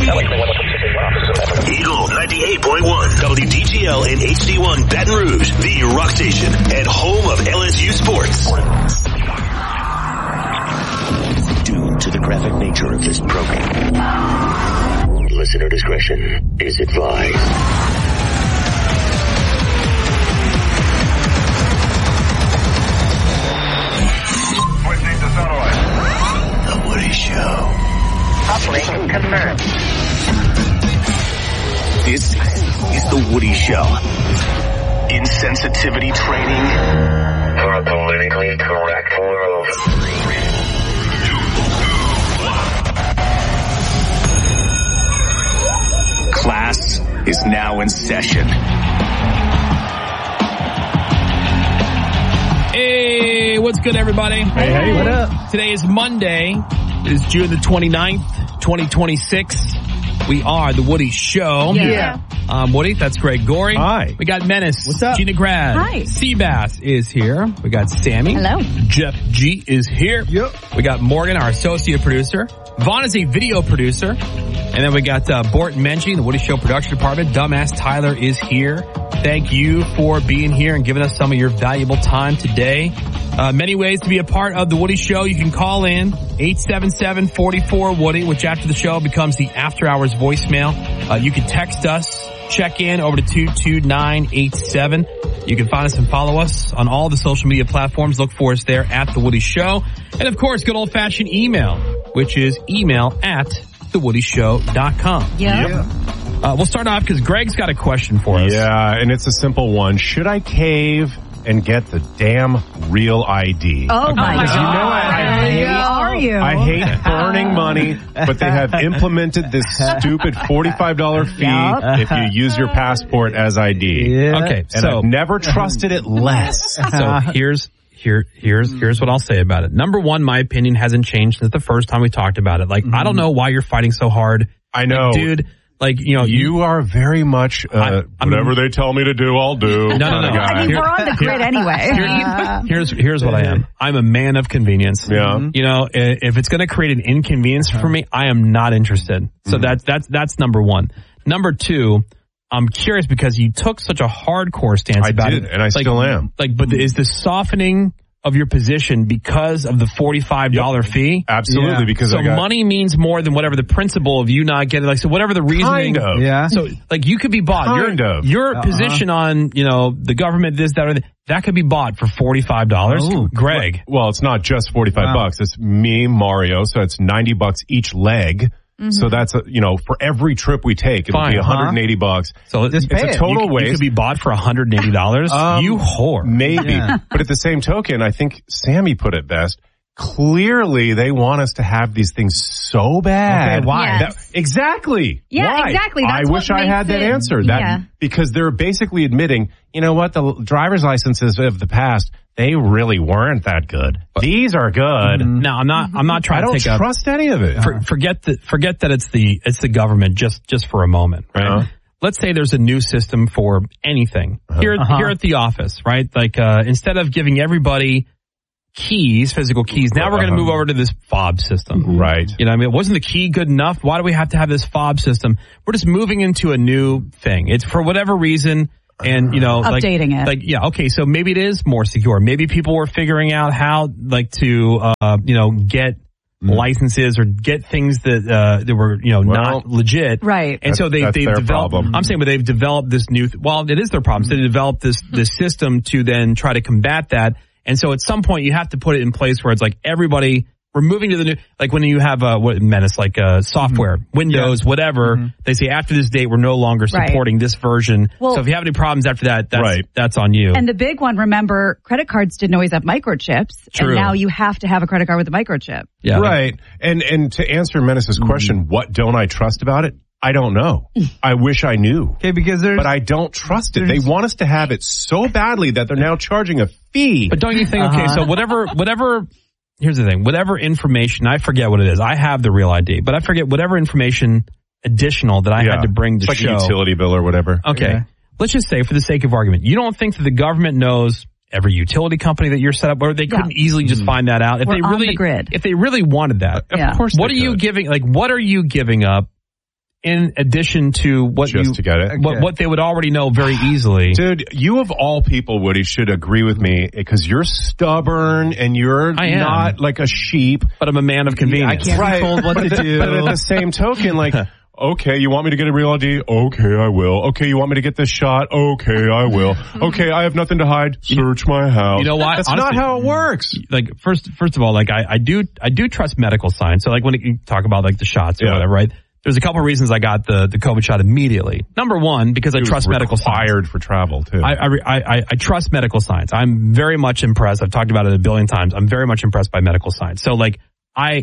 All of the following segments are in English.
Eagle 98.1, WDGL and HD1 Baton Rouge, the rock station and home of LSU sports. Due to the graphic nature of this program, listener discretion is advised. Switching to satellite. The Woody Show. Uplink confirmed. This is The Woody Show. Insensitivity training For a politically correct world. class is now in session. Hey, what's good, everybody? Hey, what up? Today is Monday. It is June the 29th, 2026. We are The Woody Show. Yeah. Woody, that's Greg Gorey. Hi. We got Menace. What's up? Gina Grad. Hi. Seabass is here. We got Sammy. Hello. Jeff G is here. Yep. We got Morgan, our associate producer. Vaughn is a video producer. And then we got Borton Menchie, the Woody Show production department. Dumbass Tyler is here. Thank you for being here and giving us some of your valuable time today. Many ways to be a part of the Woody Show. You can call in 877-44-WOODY, which after the show becomes the after hours voicemail. You can text us, check in over to 22987. You can find us and follow us on all the social media platforms. Look for us there at The Woody Show. And of course, good old fashioned email, which is email@thewoodyshow.com. Yep. We'll start off because Greg's got a question for us. Yeah, and it's a simple one. Should I cave and get the damn real ID? Oh my Because God. you know I hate burning money, but they have implemented this stupid $45 fee if you use your passport as ID. Yeah. Okay, And so I've never trusted it less. So here's what I'll say about it. Number one, my opinion hasn't changed since the first time we talked about it. Like, I don't know why you're fighting so hard. I know. Like, dude, like, you know, You are very much, whatever they tell me to do, I'll do. No. kind of guy. I mean, we're on the grid anyway. Here's what I am. I'm a man of convenience. Yeah. You know, if it's going to create an inconvenience for me, I am not interested. So that's number one. Number two, I'm curious because you took such a hardcore stance about it. And I still am. But is the softening of your position because of the $45 fee? Absolutely, because So I got money means more than whatever the principle of you not getting, like, so whatever the reasoning. Kind of. Yeah. So, like, you could be bought. Kind of. Your position on, you know, the government, this, that, or that could be bought for $45. Oh. Greg. Well, it's not just $45. It's me, Mario, so it's $90 each leg. So that's, for every trip we take, it'll Fine, be $180. So it's pay a it. total you waste. could be bought for $180. You whore. Maybe. Yeah. But at the same token, I think Sammy put it best. Clearly, they want us to have these things so bad. Okay, why? Yes. Exactly. Yeah, Why? exactly. I That's wish what I had makes that it- answer. yeah. Because they're basically admitting, you know what, the driver's licenses of the past, they really weren't that good. These are good. No, I'm not I trying to don't take up. trust any of it. Forget that it's the government just for a moment, right? Uh-huh. Let's say there's a new system for anything here at the office, right? Like, instead of giving everybody keys, physical keys, now we're going to move over to this fob system. Right. You know what I mean? Wasn't the key good enough? Why do we have to have this fob system? We're just moving into a new thing. It's for whatever reason. And, Updating it. Like, yeah, okay, so maybe it is more secure. Maybe people were figuring out how, like, to, get licenses or get things that were, not legit. Right. And so That's they've their developed, problem. I'm saying, but they've developed this new, it is their problem. So they developed this system to then try to combat that. And so at some point you have to put it in place where it's like everybody, we're moving to the new, like when you have software, Windows, whatever, they say after this date, we're no longer supporting this version. Well, so if you have any problems after that, that's, Right. that's on you. And the big one, remember, credit cards didn't always have microchips. True. And now you have to have a credit card with a microchip. Yeah. Right. And to answer Menace's question, what don't I trust about it? I don't know. I wish I knew. Okay, because there's... But I don't trust it. They want us to have it so badly that they're now charging a fee. But don't you think, okay, so whatever, here's the thing, whatever information, I forget what it is. I have the real ID, but I forget whatever information additional that I had to bring to it's like show. a utility bill or whatever. Okay. Yeah. Let's just say, for the sake of argument, you don't think that the government knows every utility company that you're set up, or they couldn't easily just find that out? If We're they on really, the grid. if they really wanted that, Yeah. Of course what they are you could. giving? Like, what are you giving up in addition to what to get it. What they would already know very easily. Dude, you of all people, Woody, should agree with me because you're stubborn and you're not like a sheep. But I'm a man of convenience. I can't be told what to do. But at the same token, like, okay, you want me to get a real ID? Okay, I will. Okay, you want me to get this shot? Okay, I will. Okay, I have nothing to hide. Search my house. You know what? That's Honestly, not how it works. Like, first of all, like, I do trust medical science. So, like, when you talk about, like, the shots or whatever, right? There's a couple of reasons I got the COVID shot immediately. Number one, because I trust medical science. Required for travel, too. I trust medical science. I'm very much impressed. I've talked about it a billion times. I'm very much impressed by medical science. So, like, I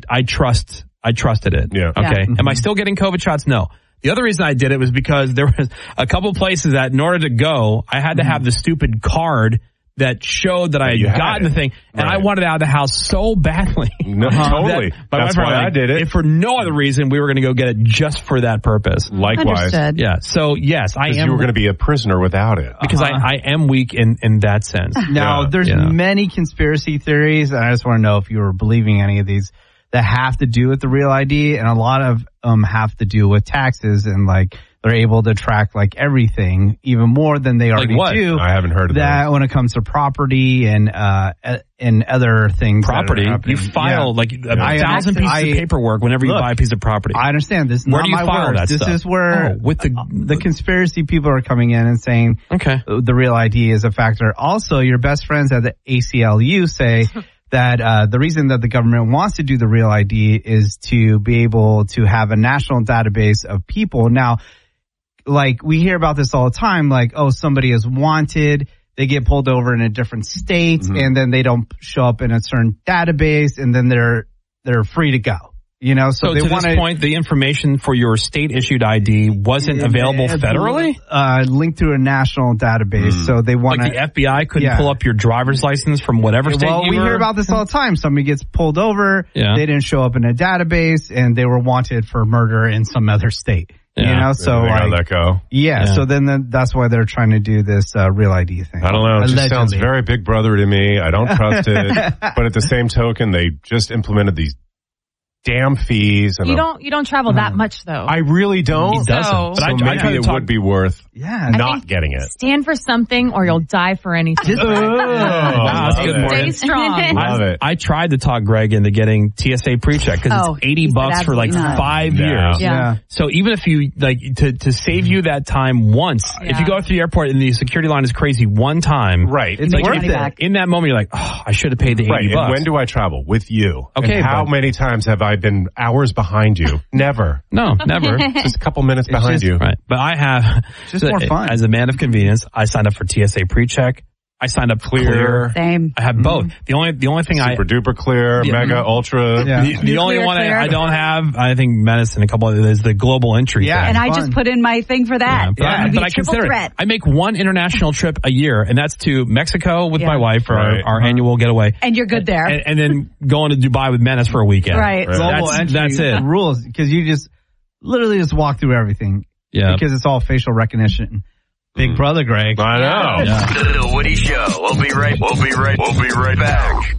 trusted it. Yeah. Okay. Am I still getting COVID shots? No. The other reason I did it was because there was a couple places that in order to go, I had to have the stupid card that showed that I had gotten the thing, and I wanted out of the house so badly. No, totally. That's why I did it. If for no other reason, we were going to go get it just for that purpose. Likewise. Understood. Yeah. So yes, I am. You were going to be a prisoner without it. Because I am weak in that sense. Now, there's many conspiracy theories, and I just want to know if you were believing any of these that have to do with the Real ID, and a lot of have to do with taxes, and like they're able to track like everything even more than they already do. I haven't heard of that when it comes to property and other things. Property, you file like 1,000 pieces of paperwork whenever you buy a piece of property. I understand this. Where not do you my file words. that This stuff? is where with the conspiracy people are coming in and saying the Real ID is a factor. Also, your best friends at the ACLU say that the reason that the government wants to do the Real ID is to be able to have a national database of people. Now, like we hear about this all the time, like, oh, somebody is wanted, they get pulled over in a different state, and then they don't show up in a certain database, and then they're free to go. You know, so they to this point, the information for your state-issued ID wasn't available federally? Linked to a national database. So they want like the FBI couldn't pull up your driver's license from whatever state you were? Well, we hear about this all the time. Somebody gets pulled over, they didn't show up in a database, and they were wanted for murder in some other state. You know, so they like, let go. So then that's why they're trying to do this Real ID thing. I don't know. It just sounds very Big Brother to me. I don't trust it. But at the same token, they just implemented these damn fees. And you don't travel that much though. I really don't. He doesn't. So maybe it would be worth not getting it. Stand for something or you'll die for anything. That's good. Stay strong. Love it. I tried to talk Greg into getting TSA PreCheck because it's $80 for like 5 years. Yeah. So even if you like to save you that time once, if you go through the airport and the security line is crazy one time, right? It's like worth it. In that moment, you're like, oh, I should have paid the $80. Right. And when do I travel? With you. Okay. And how many times have I been hours behind you? Never. No, never. Just a couple minutes behind you. Right. But I have just more fun. As a man of convenience, I signed up for TSA PreCheck. I signed up Clear. Same. I have both. The only thing Super duper Clear, Mega, Ultra. The only one I don't have, I think Menace and a couple of others, is the global entry. Yeah, and I just put in my thing for that. But I consider it. I make one international trip a year, and that's to Mexico with my wife for our annual getaway. And you're good there. And then going to Dubai with Menace for a weekend. Right. Global entry that's it. Rules, because you just literally just walk through everything. Yeah. Because it's all facial recognition. Big brother, Greg. I know. The Woody Show. We'll be right back.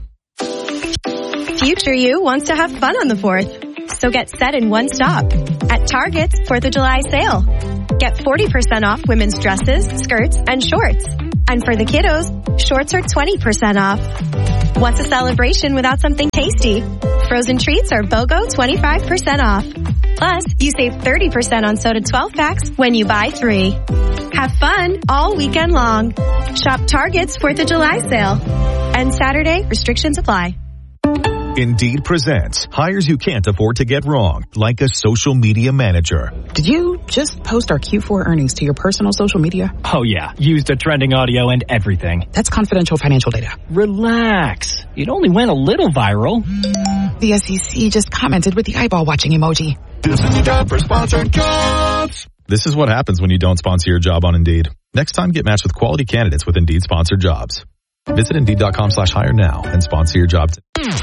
Future you wants to have fun on the 4th. So get set in one stop at Target's 4th of July sale. Get 40% off women's dresses, skirts, and shorts. And for the kiddos, shorts are 20% off. What's a celebration without something tasty? Frozen treats are BOGO 25% off. Plus, you save 30% on soda 12-packs when you buy 3. Have fun all weekend long. Shop Target's 4th of July sale. And Saturday, restrictions apply. Indeed presents hires you can't afford to get wrong, like a social media manager. Did you just post our Q4 earnings to your personal social media? Oh yeah, used a trending audio and everything. That's confidential financial data. Relax. It only went a little viral. The SEC just commented with the eyeball watching emoji. This is your job for sponsored jobs. This is what happens when you don't sponsor your job on Indeed. Next time, get matched with quality candidates with Indeed sponsored jobs. Visit Indeed.com/hire now and sponsor your job.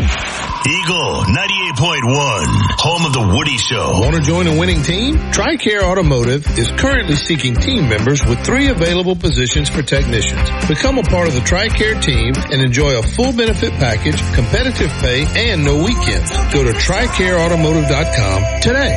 Eagle 98.1, home of the Woody Show. Want to join a winning team? TRICARE Automotive is currently seeking team members with 3 available positions for technicians. Become a part of the TRICARE team and enjoy a full benefit package, competitive pay, and no weekends. Go to TRICAREAutomotive.com today.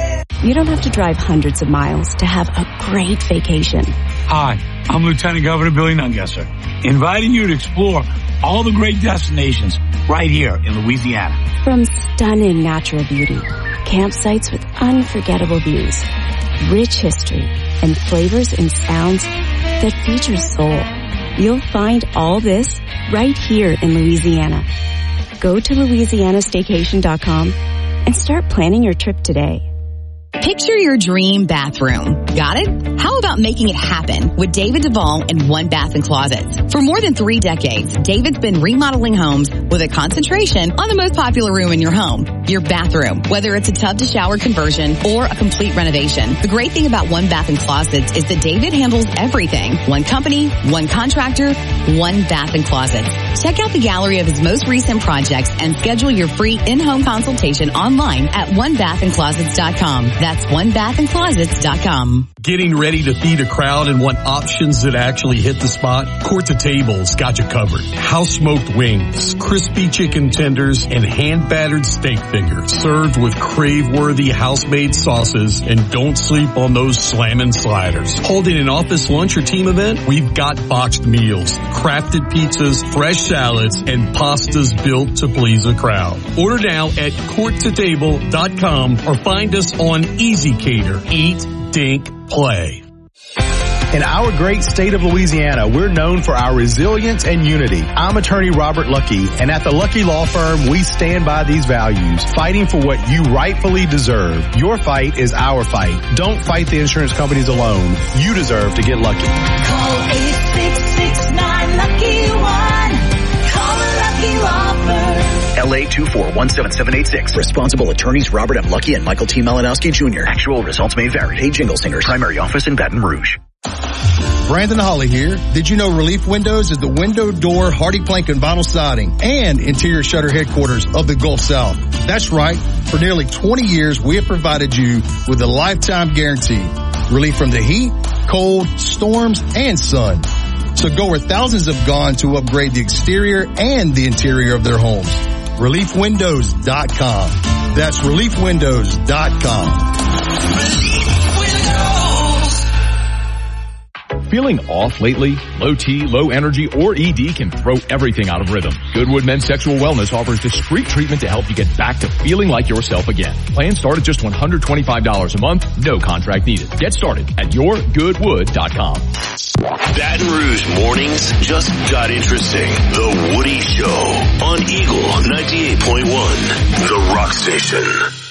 You don't have to drive hundreds of miles to have a great vacation. Hi, I'm Lieutenant Governor Billy Nungesser, inviting you to explore all the great destinations right here in Louisiana. From stunning natural beauty, campsites with unforgettable views, rich history, and flavors and sounds that feature soul. You'll find all this right here in Louisiana. Go to LouisianaStaycation.com and start planning your trip today. Picture your dream bathroom. Got it? How about making it happen with David Duvall and One Bath & Closets? For more than 3 decades, David's been remodeling homes with a concentration on the most popular room in your home, your bathroom. Whether it's a tub to shower conversion or a complete renovation, the great thing about One Bath & Closets is that David handles everything. One company, one contractor, One Bath & Closets. Check out the gallery of his most recent projects and schedule your free in-home consultation online at onebathandclosets.com. That's onebathandclosets.com. Getting ready to feed a crowd and want options that actually hit the spot? Court to Table's got you covered. House smoked wings, crispy chicken tenders, and hand battered steak fingers served with crave-worthy house-made sauces, and don't sleep on those slammin' sliders. Holding an office lunch or team event? We've got boxed meals, crafted pizzas, fresh salads, and pastas built to please a crowd. Order now at courttotable.com or find us on Easy Cater. Eat, Dink, Play. In our great state of Louisiana, we're known for our resilience and unity. I'm attorney Robert Lucky, and at the Lucky Law Firm, we stand by these values, fighting for what you rightfully deserve. Your fight is our fight. Don't fight the insurance companies alone. You deserve to get lucky. Call 866-9-LUCKY-1. Call the Lucky Law Firm. LA 2417786. Responsible attorneys Robert M. Lucky and Michael T. Malinowski Jr. Actual results may vary. Hey, Jingle Singers. Primary office in Baton Rouge. Brandon Holly here. Did you know Relief Windows is the window, door, hardy plank, and vinyl siding and interior shutter headquarters of the Gulf South? That's right. For nearly 20 years, we have provided you with a lifetime guarantee. Relief from the heat, cold, storms, and sun. So go where thousands have gone to upgrade the exterior and the interior of their homes. ReliefWindows.com. That's ReliefWindows.com. Feeling off lately? Low T, low energy, or ED can throw everything out of rhythm. Goodwood Men's Sexual Wellness offers discreet treatment to help you get back to feeling like yourself again. Plans start at just $125 a month, no contract needed. Get started at yourgoodwood.com. Baton Rouge mornings just got interesting. The Woody Show on Eagle 98.1, the Rock Station.